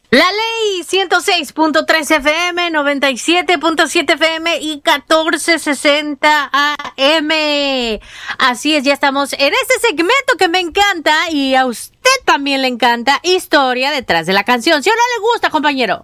La Ley 106.3 FM, 97.7 FM y 1460 AM. Así es, ya estamos en este segmento que me encanta y a usted también le encanta, historia detrás de la canción. ¿Sí o no le gusta, compañero?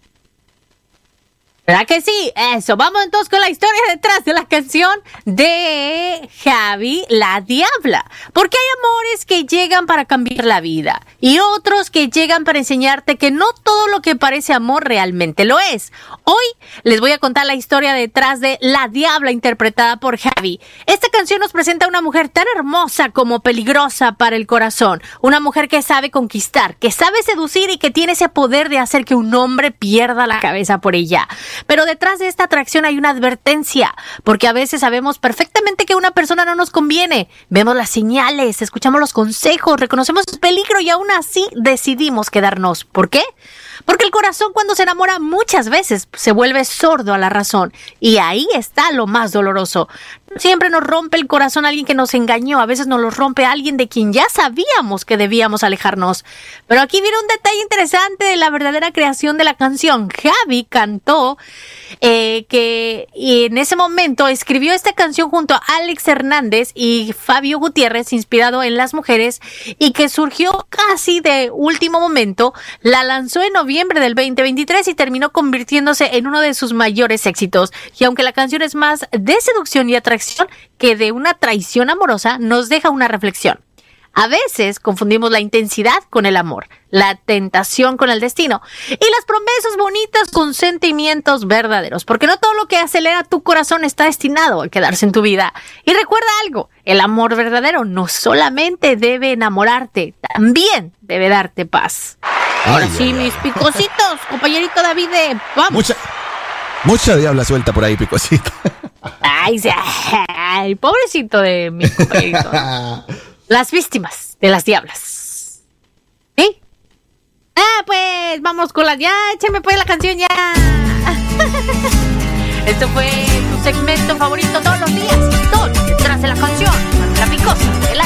¿Verdad que sí? Eso, vamos entonces con la historia detrás de la canción de Javi la Diabla. Porque hay amores que llegan para cambiar la vida y otros que llegan para enseñarte que no todo lo que parece amor realmente lo es. Hoy les voy a contar la historia detrás de La Diabla, interpretada por Javi. Esta canción nos presenta a una mujer tan hermosa como peligrosa para el corazón. Una mujer que sabe conquistar, que sabe seducir y que tiene ese poder de hacer que un hombre pierda la cabeza por ella. Pero detrás de esta atracción hay una advertencia, porque a veces sabemos perfectamente que una persona no nos conviene. Vemos las señales, escuchamos los consejos, reconocemos el peligro y aún así decidimos quedarnos. ¿Por qué? Porque el corazón, cuando se enamora, muchas veces se vuelve sordo a la razón. Y ahí está lo más doloroso. Siempre nos rompe el corazón alguien que nos engañó. A veces nos lo rompe alguien de quien ya sabíamos que debíamos alejarnos. Pero aquí viene un detalle interesante de la verdadera creación de la canción. Javi cantó que en ese momento escribió esta canción junto a Alex Hernández y Fabio Gutiérrez, inspirado en las mujeres, y que surgió casi de último momento. La lanzó en noviembre del 2023 y terminó convirtiéndose en uno de sus mayores éxitos. Y aunque la canción es más de seducción y atracción que de una traición amorosa, nos deja una reflexión. A veces confundimos la intensidad con el amor, la tentación con el destino y las promesas bonitas con sentimientos verdaderos, porque no todo lo que acelera tu corazón está destinado a quedarse en tu vida. Y recuerda algo, el amor verdadero no solamente debe enamorarte, también debe darte paz. Ahora sí, mis picositos, compañerito David, vamos. Mucha diabla suelta por ahí, picosito. Ay, pobrecito de mi compañerito. Las víctimas de las diablas. ¿Sí? Pues vamos con ya, échame pues la canción ya. Esto fue tu segmento favorito todos los días. Todo detrás de la canción. La picosa.